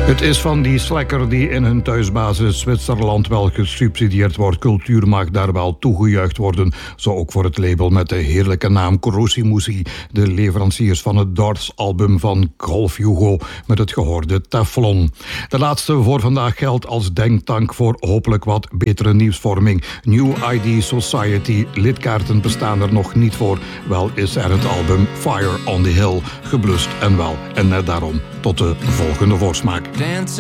Het is van die slacker die in hun thuisbasis Zwitserland wel gesubsidieerd wordt. Cultuur mag daar wel toegejuicht worden. Zo ook voor het label met de heerlijke naam Crosimusi. De leveranciers van het Darts-album van Golf Hugo met het gehoorde Teflon. De laatste voor vandaag geldt als denktank voor hopelijk wat betere nieuwsvorming. New ID Society. Lidkaarten bestaan er nog niet voor. Wel is er het album Fire on the Hill. Geblust en wel. En net daarom tot de volgende voorsmaak.